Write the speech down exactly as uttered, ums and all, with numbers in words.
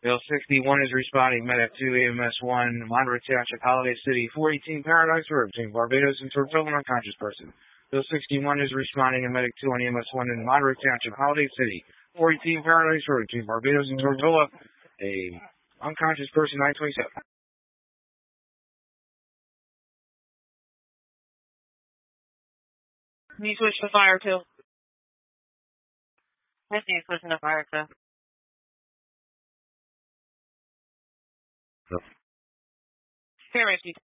Bill sixty-one is responding. Medic two, A M S one, Monroe Township, Holiday City, four eighteen Paradise Road, between Barbados and Tortola, unconscious person. Bill sixty-one is responding. And Medic two on A M S one in Monroe Township, Holiday City, four eighteen Paradise Road, between Barbados and Tortola, a unconscious person, nine twenty-seven. Can you switch to fire two? I see you switching to fire two. No. Here, Ricky.